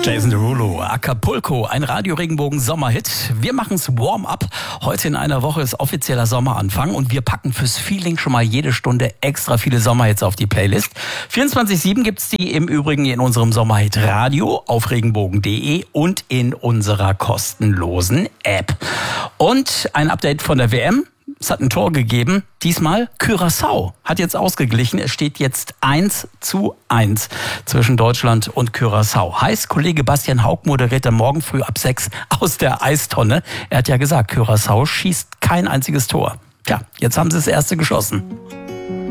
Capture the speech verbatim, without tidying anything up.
Jason Derulo, Acapulco, ein Radio-Regenbogen-Sommerhit. Wir machen's Warm-up. Heute in einer Woche ist offizieller Sommeranfang und wir packen fürs Feeling schon mal jede Stunde extra viele Sommerhits auf die Playlist. vierundzwanzig sieben gibt's die im Übrigen in unserem Sommerhit Radio auf regenbogen punkt de und in unserer kostenlosen App. Und ein Update von der W M. Es hat ein Tor gegeben, diesmal Curaçao hat jetzt ausgeglichen. Es steht jetzt eins zu eins zwischen Deutschland und Curaçao. Heißt, Kollege Bastian Haug moderiert am Morgen früh ab sechs aus der Eistonne. Er hat ja gesagt, Curaçao schießt kein einziges Tor. Tja, jetzt haben sie das erste geschossen.